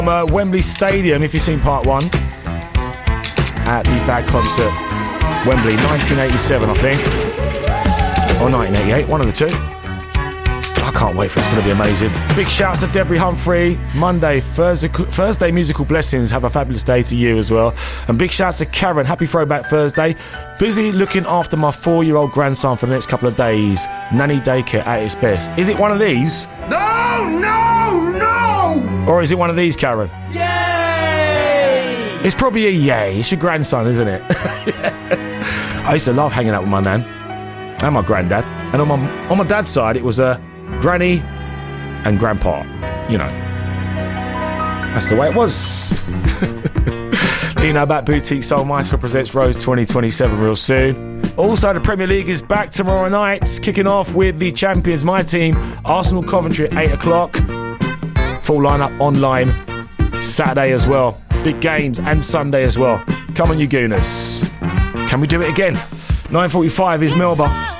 Wembley Stadium, if you've seen part one, at the Bad Concert, Wembley, 1987, I think, or 1988, one of the two. I can't wait for it. It's going to be amazing. Big shouts to Deborah Humphrey. Monday, Thursday musical blessings. Have a fabulous day to you as well. And big shouts to Karen. Happy Throwback Thursday. Busy looking after my 4-year-old grandson for the next couple of days. Nanny daycare at its best. Is it one of these? No! Or is it one of these, Karen? Yay! It's probably a yay. It's your grandson, isn't it? I used to love hanging out with my nan and my granddad. And on my dad's side, it was Granny and Grandpa. You know, that's the way it was. You know about Boutique Soul Maestro presents Rose 2027 real soon. Also, the Premier League is back tomorrow night, kicking off with the champions, my team, Arsenal Coventry at 8 o'clock. Full lineup online Saturday as well. Big games and Sunday as well. Come on, you Gooners. Can we do it again? 9:45 is Melba.